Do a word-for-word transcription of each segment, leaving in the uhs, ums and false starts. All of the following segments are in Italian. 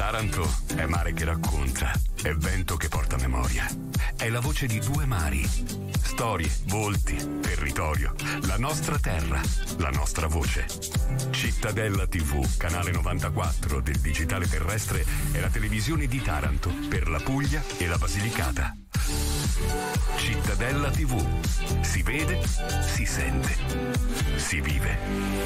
Taranto è mare che racconta, è vento che porta memoria, è la voce di due mari, storie, volti, territorio, la nostra terra, la nostra voce. Cittadella tivù, canale novantaquattro del digitale terrestre, è la televisione di Taranto per la Puglia e la Basilicata. Cittadella tivù, si vede, si sente, si vive.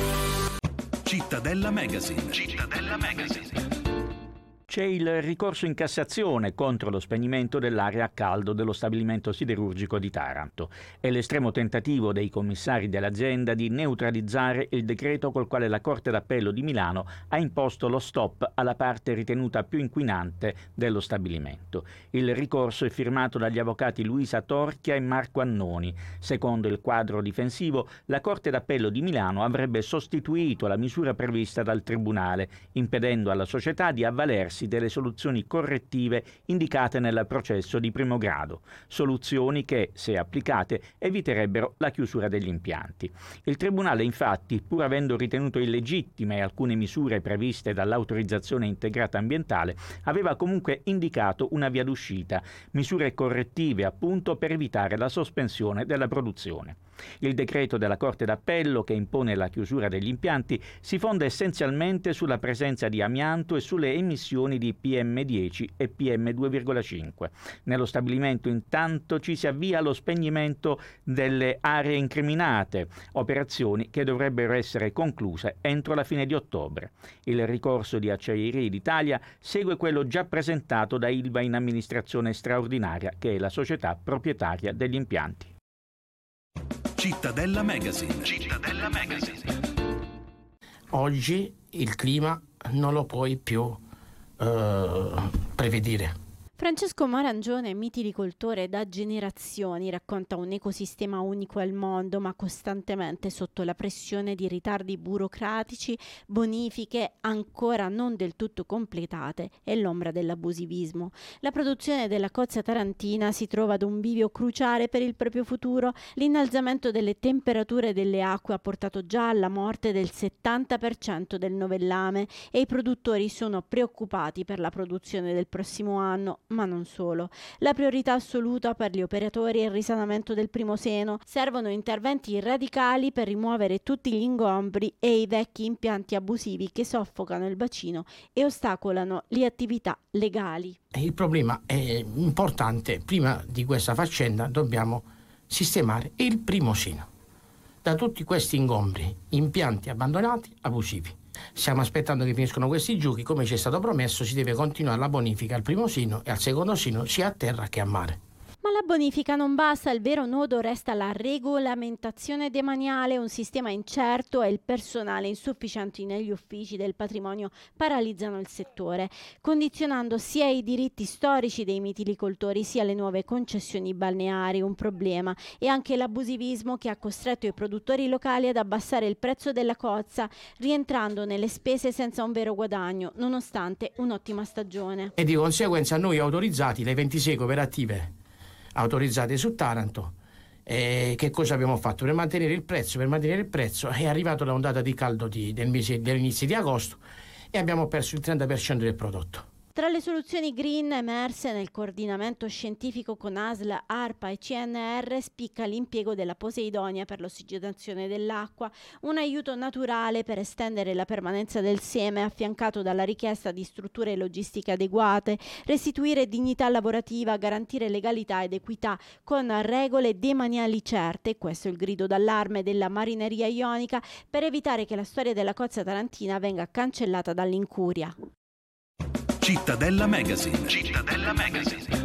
Cittadella Magazine. Cittadella Magazine. C'è il ricorso in Cassazione contro lo spegnimento dell'area a caldo dello stabilimento siderurgico di Taranto. È l'estremo tentativo dei commissari dell'azienda di neutralizzare il decreto col quale la Corte d'Appello di Milano ha imposto lo stop alla parte ritenuta più inquinante dello stabilimento. Il ricorso è firmato dagli avvocati Luisa Torchia e Marco Annoni. Secondo il quadro difensivo, la Corte d'Appello di Milano avrebbe sostituito la misura prevista dal Tribunale, impedendo alla società di avvalersi delle soluzioni correttive indicate nel processo di primo grado, soluzioni che, se applicate, eviterebbero la chiusura degli impianti. Il Tribunale, infatti, pur avendo ritenuto illegittime alcune misure previste dall'autorizzazione integrata ambientale, aveva comunque indicato una via d'uscita, misure correttive appunto per evitare la sospensione della produzione. Il decreto della Corte d'Appello, che impone la chiusura degli impianti, si fonda essenzialmente sulla presenza di amianto e sulle emissioni di P M dieci e P M due virgola cinque. Nello stabilimento intanto ci si avvia allo spegnimento delle aree incriminate, operazioni che dovrebbero essere concluse entro la fine di ottobre. Il ricorso di Acciaierie d'Italia segue quello già presentato da Ilva in amministrazione straordinaria, che è la società proprietaria degli impianti. Cittadella Magazine. Cittadella Magazine. Oggi il clima non lo puoi più eh, prevedere. Francesco Marangione, mitilicoltore da generazioni, racconta un ecosistema unico al mondo, ma costantemente sotto la pressione di ritardi burocratici, bonifiche ancora non del tutto completate e l'ombra dell'abusivismo. La produzione della cozza tarantina si trova ad un bivio cruciale per il proprio futuro. L'innalzamento delle temperature delle acque ha portato già alla morte del settanta per cento del novellame e i produttori sono preoccupati per la produzione del prossimo anno. Ma non solo. La priorità assoluta per gli operatori è il risanamento del primo seno. Servono interventi radicali per rimuovere tutti gli ingombri e i vecchi impianti abusivi che soffocano il bacino e ostacolano le attività legali. Il problema è importante. Prima di questa faccenda dobbiamo sistemare il primo seno da tutti questi ingombri, impianti abbandonati, abusivi. Stiamo aspettando che finiscono questi giochi. Come ci è stato promesso, si deve continuare la bonifica al primo sino e al secondo sino, sia a terra che a mare. Ma la bonifica non basta, il vero nodo resta la regolamentazione demaniale, un sistema incerto e il personale insufficiente negli uffici del patrimonio paralizzano il settore, condizionando sia i diritti storici dei mitilicoltori sia le nuove concessioni balneari, un problema, e anche l'abusivismo che ha costretto i produttori locali ad abbassare il prezzo della cozza, rientrando nelle spese senza un vero guadagno, nonostante un'ottima stagione. E di conseguenza noi autorizzati, le ventisei cooperative autorizzate su Taranto, eh, che cosa abbiamo fatto? Per mantenere il prezzo, per mantenere il prezzo è arrivata l'ondata di caldo di, del mese, dell'inizio di agosto e abbiamo perso il trenta per cento del prodotto. Tra le soluzioni green emerse nel coordinamento scientifico con A S L, ARPA e C N R spicca l'impiego della poseidonia per l'ossigenazione dell'acqua, un aiuto naturale per estendere la permanenza del seme affiancato dalla richiesta di strutture logistiche adeguate, restituire dignità lavorativa, garantire legalità ed equità con regole demaniali certe, questo è il grido d'allarme della marineria ionica, per evitare che la storia della cozza tarantina venga cancellata dall'incuria. Cittadella Magazine. Cittadella Magazine.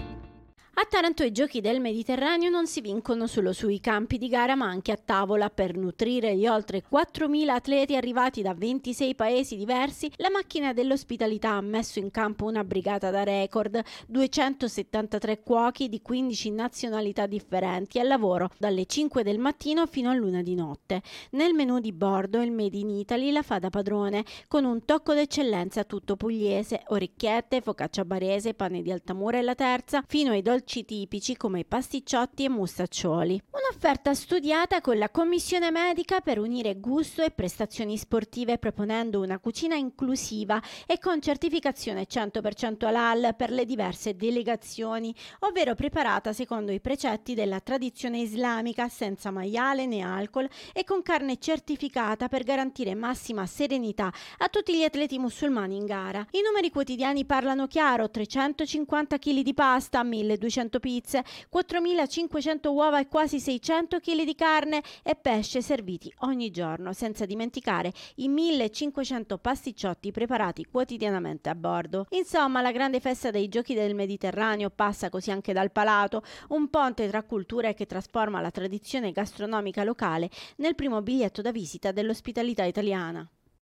A Taranto i giochi del Mediterraneo non si vincono solo sui campi di gara ma anche a tavola. Per nutrire gli oltre quattromila atleti arrivati da ventisei paesi diversi, la macchina dell'ospitalità ha messo in campo una brigata da record, duecentosettantatré cuochi di quindici nazionalità differenti al lavoro dalle cinque del mattino fino all'una di notte. Nel menù di bordo il Made in Italy la fa da padrone, con un tocco d'eccellenza tutto pugliese, orecchiette, focaccia barese, pane di Altamura e La Terza, fino ai dolci dolci tipici come i pasticciotti e mustaccioli. Un'offerta studiata con la commissione medica per unire gusto e prestazioni sportive, proponendo una cucina inclusiva e con certificazione cento per cento halal per le diverse delegazioni, ovvero preparata secondo i precetti della tradizione islamica, senza maiale né alcol e con carne certificata per garantire massima serenità a tutti gli atleti musulmani in gara. I numeri quotidiani parlano chiaro: trecentocinquanta chili di pasta, milleduecento pizze, quattromilacinquecento uova e quasi seicento chili di carne e pesce serviti ogni giorno, senza dimenticare i millecinquecento pasticciotti preparati quotidianamente a bordo. Insomma, la grande festa dei Giochi del Mediterraneo passa così anche dal palato, un ponte tra culture che trasforma la tradizione gastronomica locale nel primo biglietto da visita dell'ospitalità italiana.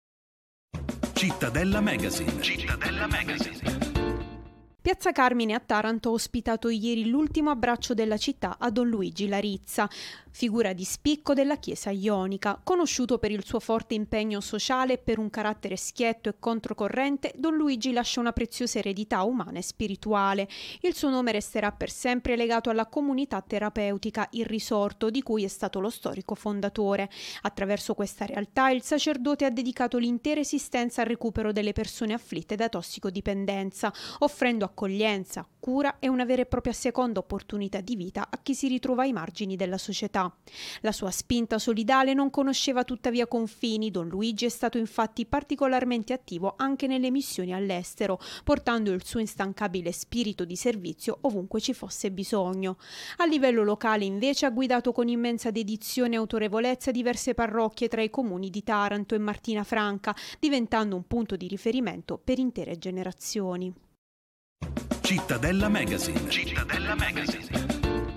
Cittadella Magazine. Cittadella Magazine. Piazza Carmine a Taranto ha ospitato ieri l'ultimo abbraccio della città a Don Luigi Larizza, figura di spicco della Chiesa ionica. Conosciuto per il suo forte impegno sociale e per un carattere schietto e controcorrente, Don Luigi lascia una preziosa eredità umana e spirituale. Il suo nome resterà per sempre legato alla comunità terapeutica Il Risorto, di cui è stato lo storico fondatore. Attraverso questa realtà il sacerdote ha dedicato l'intera esistenza al recupero delle persone afflitte da tossicodipendenza, offrendo accoglienza, cura e una vera e propria seconda opportunità di vita a chi si ritrova ai margini della società. La sua spinta solidale non conosceva tuttavia confini. Don Luigi è stato infatti particolarmente attivo anche nelle missioni all'estero, portando il suo instancabile spirito di servizio ovunque ci fosse bisogno. A livello locale invece ha guidato con immensa dedizione e autorevolezza diverse parrocchie tra i comuni di Taranto e Martina Franca, diventando un punto di riferimento per intere generazioni. Cittadella Magazine. Cittadella Magazine.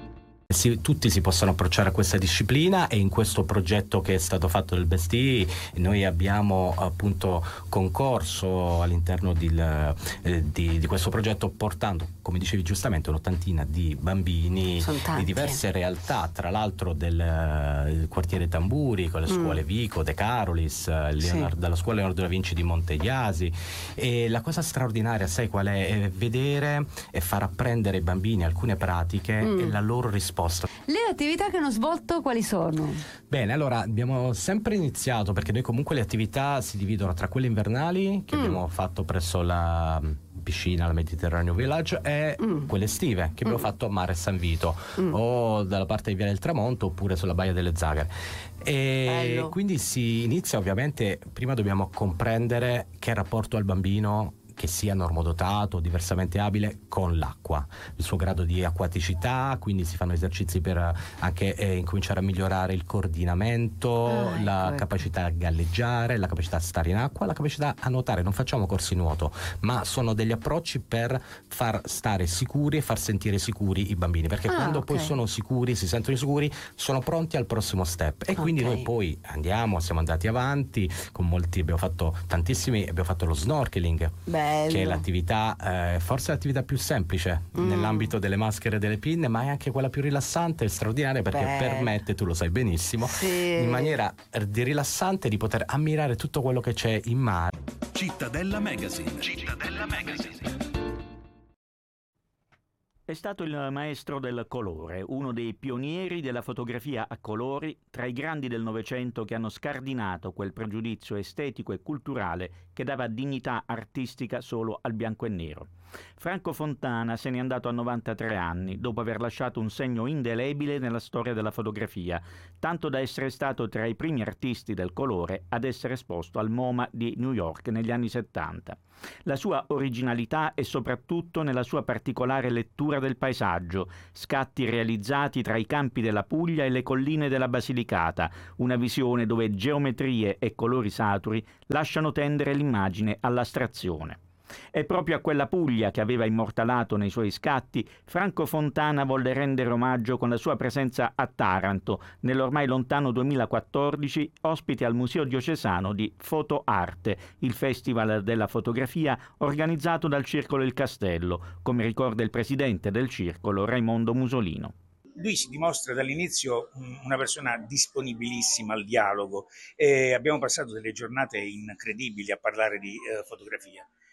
Si, tutti si possono approcciare a questa disciplina, e in questo progetto che è stato fatto del Besti noi abbiamo appunto concorso all'interno di, eh, di, di questo progetto, portando, come dicevi giustamente, un'ottantina di bambini di diverse realtà, tra l'altro del uh, quartiere Tamburi, con le scuole mm. Vico, De Carolis, Leonardo, sì. dalla scuola Leonardo da Vinci di Montegliasi. E la cosa straordinaria, sai qual è? È vedere e far apprendere ai bambini alcune pratiche mm. e la loro risposta. Le attività che hanno svolto quali sono? Bene, allora abbiamo sempre iniziato, perché noi comunque le attività si dividono tra quelle invernali che mm. abbiamo fatto presso la piscina, la Mediterranean Village, e mm. quelle estive che abbiamo mm. fatto a Mare San Vito mm. o dalla parte di Viale del Tramonto oppure sulla Baia delle Zagare. E Bello. Quindi si inizia, ovviamente prima dobbiamo comprendere che rapporto ha il bambino, che sia normodotato, diversamente abile, con l'acqua, il suo grado di acquaticità, quindi si fanno esercizi per anche eh, incominciare a migliorare il coordinamento, ah, la ecco, capacità a galleggiare, la capacità a stare in acqua, la capacità a nuotare. Non facciamo corsi nuoto, ma sono degli approcci per far stare sicuri e far sentire sicuri i bambini, perché ah, quando okay. poi sono sicuri, si sentono sicuri, sono pronti al prossimo step. E okay. quindi noi poi andiamo, siamo andati avanti con molti, abbiamo fatto tantissimi, abbiamo fatto lo snorkeling. Bello. Che è l'attività, eh, forse l'attività più semplice mm. nell'ambito delle maschere e delle pinne, ma è anche quella più rilassante e straordinaria, perché Bello. permette, tu lo sai benissimo, sì. in maniera di rilassante di poter ammirare tutto quello che c'è in mare. Cittadella Magazine. Cittadella Magazine. È stato il maestro del colore, uno dei pionieri della fotografia a colori, tra i grandi del Novecento che hanno scardinato quel pregiudizio estetico e culturale che dava dignità artistica solo al bianco e nero. Franco Fontana se n'è andato a novantatré anni, dopo aver lasciato un segno indelebile nella storia della fotografia, tanto da essere stato tra i primi artisti del colore ad essere esposto al MoMA di New York negli anni settanta. La sua originalità è soprattutto nella sua particolare lettura del paesaggio, scatti realizzati tra i campi della Puglia e le colline della Basilicata, una visione dove geometrie e colori saturi lasciano tendere l'immagine all'astrazione. È proprio a quella Puglia che aveva immortalato nei suoi scatti Franco Fontana volle rendere omaggio con la sua presenza a Taranto, nell'ormai lontano duemilaquattordici, ospite al Museo Diocesano di Fotoarte, il festival della fotografia organizzato dal Circolo Il Castello, come ricorda il presidente del circolo Raimondo Musolino. Lui si dimostra dall'inizio una persona disponibilissima al dialogo e abbiamo passato delle giornate incredibili a parlare di eh, fotografia.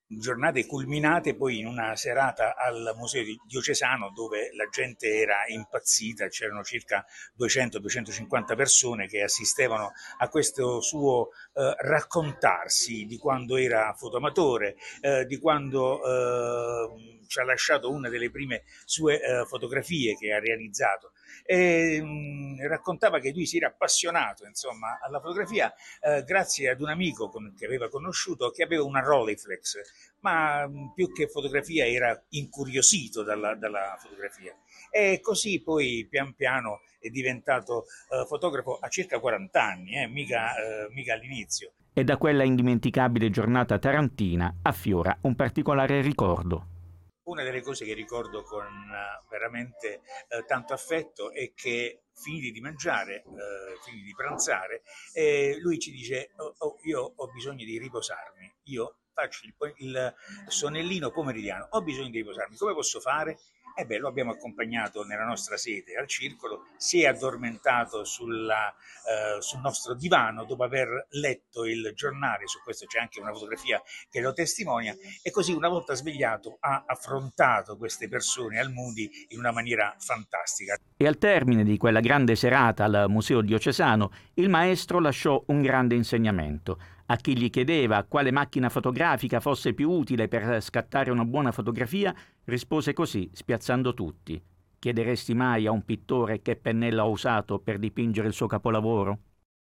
giornate culminate poi in una serata al Museo Diocesano dove la gente era impazzita, c'erano circa duecento duecentocinquanta persone che assistevano a questo suo eh, raccontarsi di quando era fotoamatore, eh, di quando eh, ci ha lasciato una delle prime sue eh, fotografie che ha realizzato. E, mh, raccontava che lui si era appassionato insomma alla fotografia eh, grazie ad un amico con, che aveva conosciuto che aveva una Rolleiflex, ma mh, più che fotografia era incuriosito dalla, dalla fotografia, e così poi pian piano è diventato eh, fotografo a circa quaranta anni, eh, mica, eh, mica all'inizio. E da quella indimenticabile giornata tarantina affiora un particolare ricordo. Una delle cose che ricordo con uh, veramente uh, tanto affetto è che finiti di mangiare, uh, finiti di pranzare, eh, lui ci dice oh, oh, io ho bisogno di riposarmi, io faccio il, il sonnellino pomeridiano, ho bisogno di riposarmi, come posso fare? E beh, lo abbiamo accompagnato nella nostra sede al circolo, si è addormentato sulla, eh, sul nostro divano dopo aver letto il giornale, su questo c'è anche una fotografia che lo testimonia, e così una volta svegliato ha affrontato queste persone al Moody in una maniera fantastica. E al termine di quella grande serata al Museo Diocesano, il maestro lasciò un grande insegnamento. A chi gli chiedeva quale macchina fotografica fosse più utile per scattare una buona fotografia, rispose così, spiazzando tutti: chiederesti mai a un pittore che pennello ha usato per dipingere il suo capolavoro?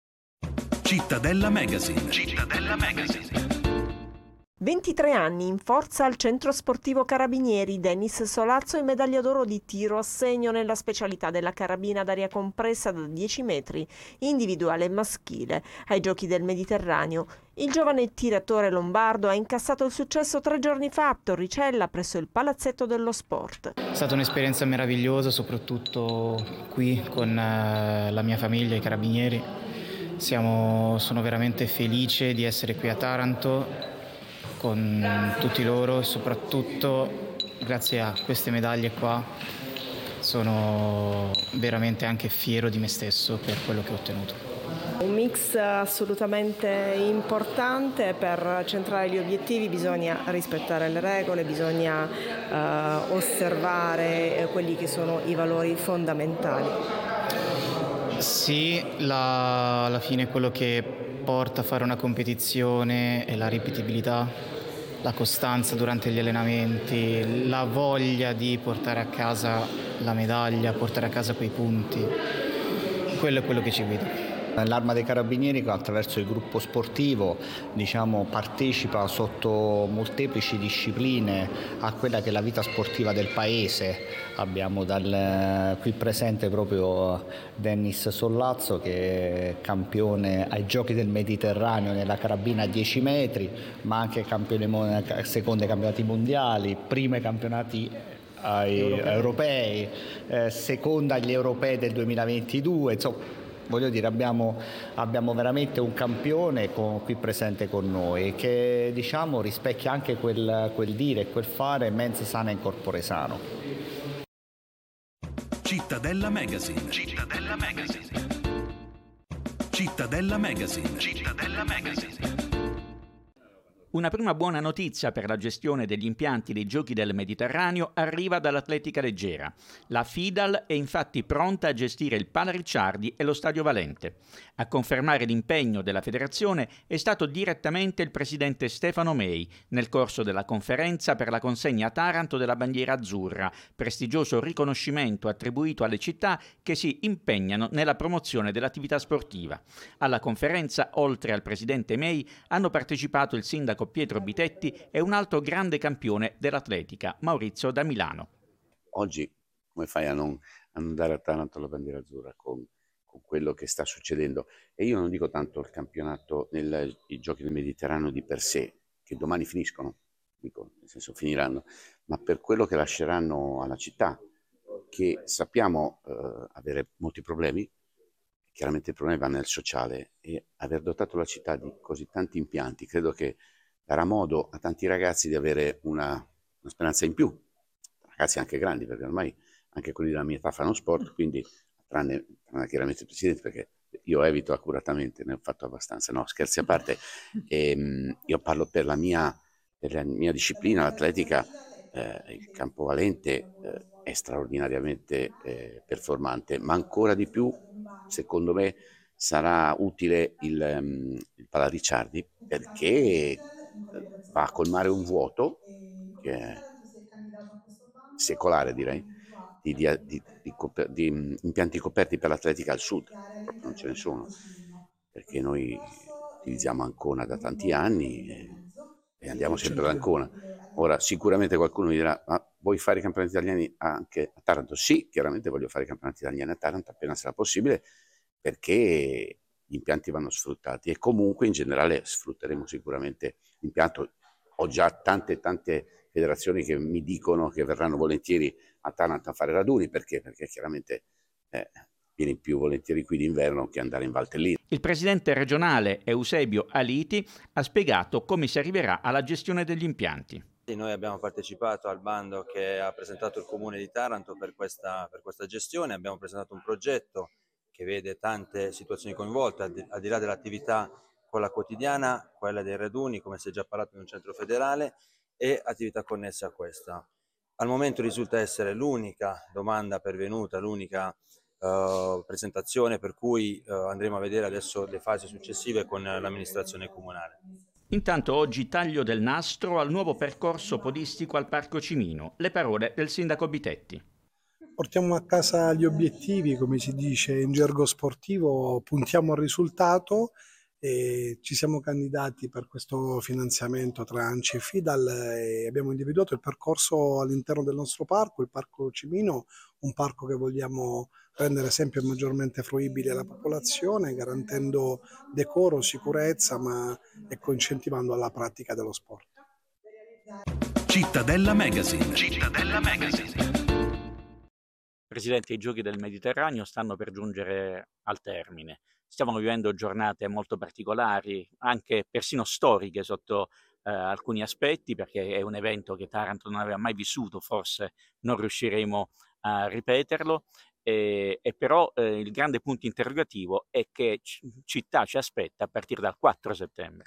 Cittadella Magazine. Cittadella Magazine. ventitré anni in forza al Centro Sportivo Carabinieri. Dennis Solazzo è medaglia d'oro di tiro a segno nella specialità della carabina d'aria compressa da dieci metri, individuale e maschile, ai Giochi del Mediterraneo. Il giovane tiratore lombardo ha incassato il successo tre giorni fa a Torricella presso il Palazzetto dello Sport. È stata un'esperienza meravigliosa, soprattutto qui con eh, la mia famiglia, i Carabinieri. Siamo, sono veramente felice di essere qui a Taranto con tutti loro e soprattutto grazie a queste medaglie qua sono veramente anche fiero di me stesso per quello che ho ottenuto. Un mix assolutamente importante. Per centrare gli obiettivi bisogna rispettare le regole, bisogna eh, osservare quelli che sono i valori fondamentali. Sì, la, alla fine quello che porta a fare una competizione è la ripetibilità, la costanza durante gli allenamenti, la voglia di portare a casa la medaglia, portare a casa quei punti. Quello è quello che ci guida. L'Arma dei Carabinieri, attraverso il gruppo sportivo, diciamo, partecipa sotto molteplici discipline a quella che è la vita sportiva del paese. Abbiamo dal, qui presente proprio Dennis Sollazzo, che è campione ai Giochi del Mediterraneo nella carabina a dieci metri, ma anche campione secondo ai campionati mondiali, primi campionati ai europei, europei eh, seconda agli europei del duemilaventidue, insomma. Voglio dire, abbiamo, abbiamo veramente un campione con, qui presente con noi che, diciamo, rispecchia anche quel, quel dire e quel fare mens sana in corpore sano. Cittadella Magazine. Cittadella Magazine. Cittadella Magazine. Cittadella Magazine. Una prima buona notizia per la gestione degli impianti dei Giochi del Mediterraneo arriva dall'atletica leggera. La FIDAL è infatti pronta a gestire il Pala Ricciardi e lo Stadio Valente. A confermare l'impegno della federazione è stato direttamente il presidente Stefano Mei nel corso della conferenza per la consegna a Taranto della bandiera azzurra, prestigioso riconoscimento attribuito alle città che si impegnano nella promozione dell'attività sportiva. Alla conferenza, oltre al presidente Mei, hanno partecipato il sindaco Pietro Bitetti e un altro grande campione dell'atletica, Maurizio da Milano. Oggi come fai a non, a non dare a Taranto la bandiera azzurra con, con quello che sta succedendo? E io non dico tanto il campionato, nel, i Giochi del Mediterraneo di per sé, che domani finiscono, dico, nel senso finiranno, ma per quello che lasceranno alla città, che sappiamo eh, avere molti problemi. Chiaramente il problema va nel sociale, e aver dotato la città di così tanti impianti credo che darà modo a tanti ragazzi di avere una, una speranza in più, ragazzi anche grandi, perché ormai anche quelli della mia età fanno sport, quindi tranne, tranne chiaramente il presidente, perché io evito accuratamente, ne ho fatto abbastanza, no, scherzi a parte, ehm, io parlo per la mia per la mia disciplina, l'atletica, eh, il campo valente eh, è straordinariamente eh, performante, ma ancora di più, secondo me, sarà utile il, um, il Pala Ricciardi, perché eh, va a colmare un vuoto che è secolare, direi, di, di, di, di, coper- di mm, impianti coperti per l'atletica al sud. Proprio non ce ne sono, perché noi utilizziamo Ancona da tanti anni e, e andiamo sempre ad Ancona. Ora sicuramente qualcuno mi dirà: ma vuoi fare i campionati italiani anche a Taranto? Sì, chiaramente voglio fare i campionati italiani a Taranto appena sarà possibile, perché gli impianti vanno sfruttati e comunque in generale sfrutteremo sicuramente l'impianto. Ho già tante tante federazioni che mi dicono che verranno volentieri a Taranto a fare raduni, perché? Perché chiaramente eh, vieni più volentieri qui d'inverno che andare in Valtellina. Il presidente regionale Eusebio Aliti ha spiegato come si arriverà alla gestione degli impianti. Noi abbiamo partecipato al bando che ha presentato il Comune di Taranto per questa, per questa gestione, abbiamo presentato un progetto che vede tante situazioni coinvolte, al di, al di là dell'attività quella quotidiana, quella dei raduni, come si è già parlato in un centro federale, e attività connesse a questa. Al momento risulta essere l'unica domanda pervenuta, l'unica uh, presentazione, per cui uh, andremo a vedere adesso le fasi successive con l'amministrazione comunale. Intanto oggi taglio del nastro al nuovo percorso podistico al Parco Cimino. Le parole del sindaco Bitetti. Portiamo a casa gli obiettivi, come si dice in gergo sportivo, puntiamo al risultato e ci siamo candidati per questo finanziamento tra A N C I e Fidal e abbiamo individuato il percorso all'interno del nostro parco, il Parco Cimino, un parco che vogliamo rendere sempre maggiormente fruibile alla popolazione, garantendo decoro, sicurezza, ma ecco, incentivando alla pratica dello sport. Cittadella Magazine. Cittadella Magazine. Presidente, i Giochi del Mediterraneo stanno per giungere al termine. Stiamo vivendo giornate molto particolari, anche persino storiche sotto eh, alcuni aspetti, perché è un evento che Taranto non aveva mai vissuto, forse non riusciremo a ripeterlo. E, e però eh, il grande punto interrogativo è che c- città ci aspetta a partire dal quattro settembre.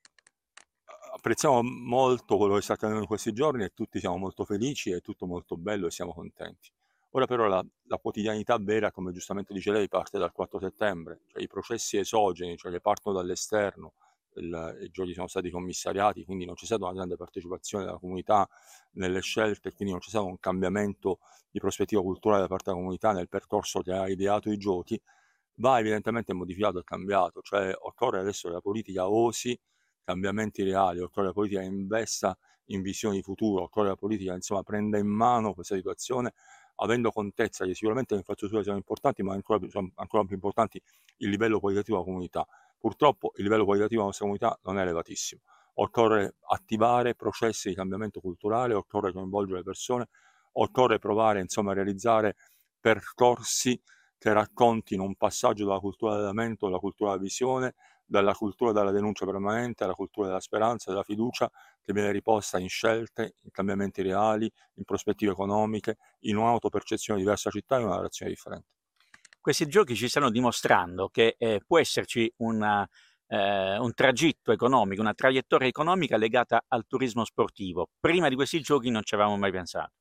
Apprezziamo molto quello che sta accadendo in questi giorni e tutti siamo molto felici, è tutto molto bello e siamo contenti. Ora però la, la quotidianità vera, come giustamente dice lei, parte dal quattro settembre, cioè i processi esogeni, cioè che partono dall'esterno, il, i giochi sono stati commissariati, quindi non c'è stata una grande partecipazione della comunità nelle scelte, quindi non c'è stato un cambiamento di prospettiva culturale da parte della comunità nel percorso che ha ideato i giochi, va evidentemente modificato e cambiato, cioè occorre adesso che la politica osi cambiamenti reali, occorre che la politica investa in visioni di futuro, occorre che la politica insomma prenda in mano questa situazione, avendo contezza che sicuramente le infrastrutture sono importanti, ma ancora più, sono ancora più importanti il livello qualitativo della comunità. Purtroppo il livello qualitativo della nostra comunità non è elevatissimo. Occorre attivare processi di cambiamento culturale, occorre coinvolgere le persone, occorre provare insomma a realizzare percorsi che raccontino un passaggio dalla cultura del lamento alla cultura della visione, dalla cultura della denuncia permanente alla cultura della speranza, della fiducia che viene riposta in scelte, in cambiamenti reali, in prospettive economiche, in un'autopercezione diversa città e una narrazione differente. Questi giochi ci stanno dimostrando che eh, può esserci una, eh, un tragitto economico, una traiettoria economica legata al turismo sportivo. Prima di questi giochi non ci avevamo mai pensato.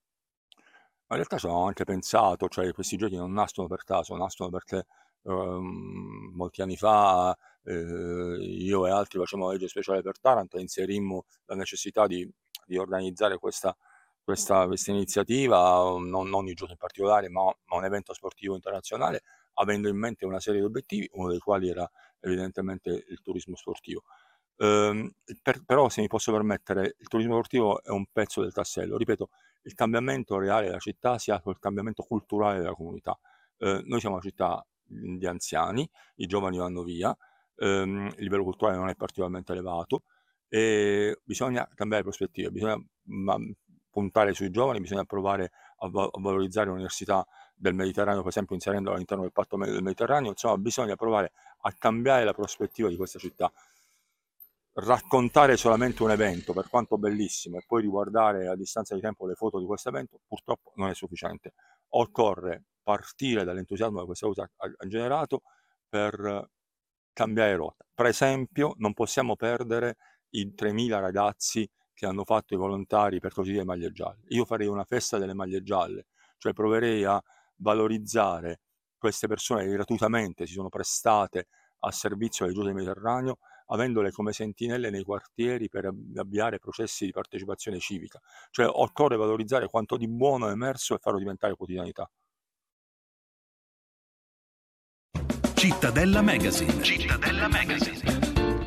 Ma in realtà ci avevamo anche pensato, cioè questi giochi non nascono per caso, nascono perché um, molti anni fa eh, io e altri facevamo la legge speciale per Taranto e inserimmo la necessità di, di organizzare questa, questa, questa iniziativa, non, non i giochi in particolare, ma, ma un evento sportivo internazionale, avendo in mente una serie di obiettivi, uno dei quali era evidentemente il turismo sportivo. Um, per, però se mi posso permettere, il turismo sportivo è un pezzo del tassello, ripeto, il cambiamento reale della città si ha col cambiamento culturale della comunità. Eh, noi siamo una città di anziani, i giovani vanno via, ehm, il livello culturale non è particolarmente elevato e bisogna cambiare prospettive, bisogna ma, puntare sui giovani, bisogna provare a, va- a valorizzare l'università del Mediterraneo, per esempio inserendola all'interno del patto del Mediterraneo, insomma bisogna provare a cambiare la prospettiva di questa città. Raccontare solamente un evento, per quanto bellissimo, e poi riguardare a distanza di tempo le foto di questo evento, purtroppo non è sufficiente. Occorre partire dall'entusiasmo che questa cosa ha generato per cambiare rotta. Per esempio, non possiamo perdere i tremila ragazzi che hanno fatto i volontari per così dire maglie gialle. Io farei una festa delle maglie gialle, cioè proverei a valorizzare queste persone che gratuitamente si sono prestate a servizio dei Giochi del Mediterraneo, avendole come sentinelle nei quartieri per avviare processi di partecipazione civica. Cioè occorre valorizzare quanto di buono è emerso e farlo diventare quotidianità. Cittadella Magazine. Cittadella Magazine.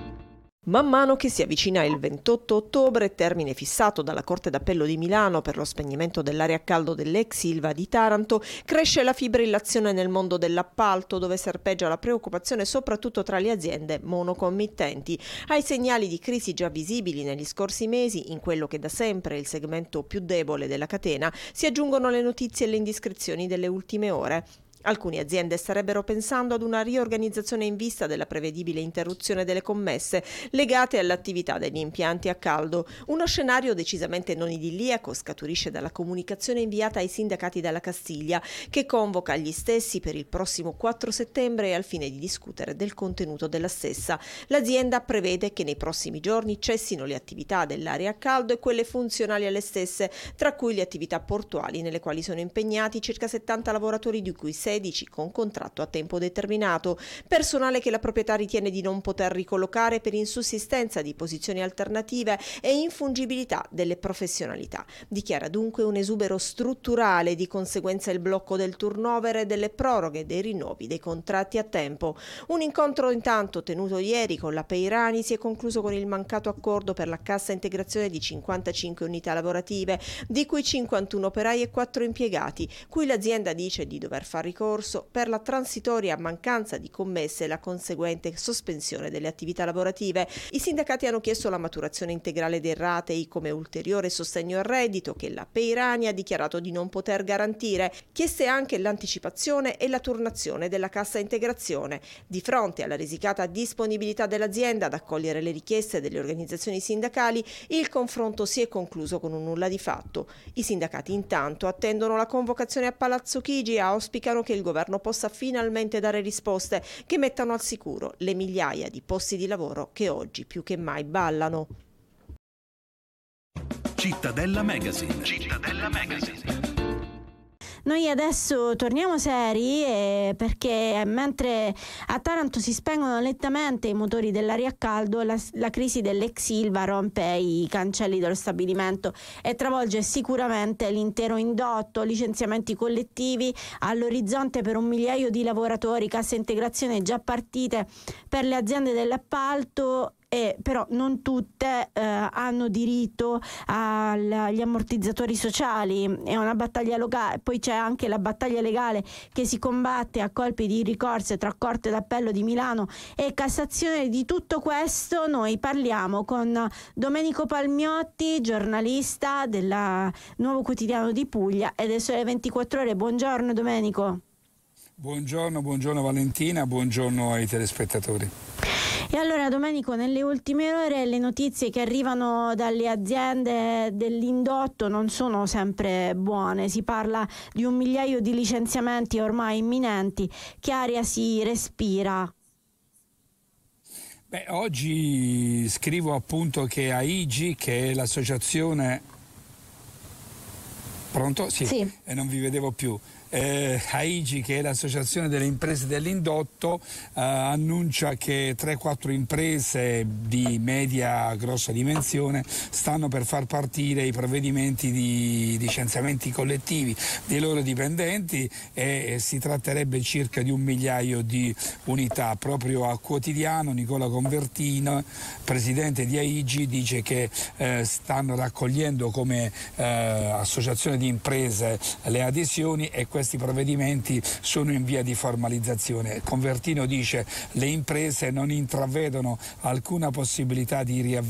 Man mano che si avvicina il ventotto ottobre, termine fissato dalla Corte d'Appello di Milano per lo spegnimento dell'area a caldo dell'ex Ilva di Taranto, cresce la fibrillazione nel mondo dell'appalto, dove serpeggia la preoccupazione soprattutto tra le aziende monocommittenti. Ai segnali di crisi già visibili negli scorsi mesi, in quello che da sempre è il segmento più debole della catena, si aggiungono le notizie e le indiscrezioni delle ultime ore. Alcune aziende starebbero pensando ad una riorganizzazione in vista della prevedibile interruzione delle commesse legate all'attività degli impianti a caldo. Uno scenario decisamente non idilliaco scaturisce dalla comunicazione inviata ai sindacati dalla Castiglia, che convoca gli stessi per il prossimo quattro settembre al fine di discutere del contenuto della stessa. L'azienda prevede che nei prossimi giorni cessino le attività dell'area a caldo e quelle funzionali alle stesse, tra cui le attività portuali, nelle quali sono impegnati circa settanta lavoratori, di cui sedici con contratto a tempo determinato, personale che la proprietà ritiene di non poter ricollocare per insussistenza di posizioni alternative e infungibilità delle professionalità. Dichiara dunque un esubero strutturale, di conseguenza il blocco del turnover e delle proroghe dei rinnovi dei contratti a tempo. Un incontro intanto tenuto ieri con la Peirani si è concluso con il mancato accordo per la cassa integrazione di cinquantacinque unità lavorative, di cui cinquantuno operai e quattro impiegati, cui l'azienda dice di dover far ricorso per la transitoria mancanza di commesse e la conseguente sospensione delle attività lavorative. I sindacati hanno chiesto la maturazione integrale dei ratei come ulteriore sostegno al reddito, che la Peirani ha dichiarato di non poter garantire. Chieste anche l'anticipazione e la turnazione della cassa integrazione. Di fronte alla risicata disponibilità dell'azienda ad accogliere le richieste delle organizzazioni sindacali, il confronto si è concluso con un nulla di fatto. I sindacati intanto attendono la convocazione a Palazzo Chigi e auspicano che il governo possa finalmente dare risposte che mettano al sicuro le migliaia di posti di lavoro che oggi più che mai ballano. Cittadella Magazine. Cittadella Magazine. Noi adesso torniamo seri eh, perché mentre a Taranto si spengono lentamente i motori dell'area a caldo, la, la crisi dell'ex Ilva rompe i cancelli dello stabilimento e travolge sicuramente l'intero indotto, licenziamenti collettivi all'orizzonte per un migliaio di lavoratori, cassa integrazione già partite per le aziende dell'appalto. E però non tutte eh, hanno diritto al, agli ammortizzatori sociali. È una battaglia locale, poi c'è anche la battaglia legale che si combatte a colpi di ricorsi tra Corte d'Appello di Milano e Cassazione. Di tutto questo noi parliamo con Domenico Palmiotti, giornalista del Nuovo Quotidiano di Puglia e del Sole ventiquattro Ore. Buongiorno Domenico. Buongiorno, buongiorno Valentina, buongiorno ai telespettatori. E allora Domenico, nelle ultime ore le notizie che arrivano dalle aziende dell'indotto non sono sempre buone. Si parla di un migliaio di licenziamenti ormai imminenti. Che aria si respira? Beh, oggi scrivo appunto che A I G, che è l'associazione... Pronto? Sì, sì. E non vi vedevo più. Eh, A I G, che è l'associazione delle imprese dell'indotto, eh, annuncia che tre quattro imprese di media grossa dimensione stanno per far partire i provvedimenti di licenziamenti collettivi dei loro dipendenti e, e si tratterebbe circa di un migliaio di unità. Proprio a Quotidiano Nicola Convertino, presidente di A I G, dice che eh, stanno raccogliendo come eh, associazione di imprese le adesioni e questi provvedimenti sono in via di formalizzazione. Convertino dice che le imprese non intravedono alcuna possibilità di riavviare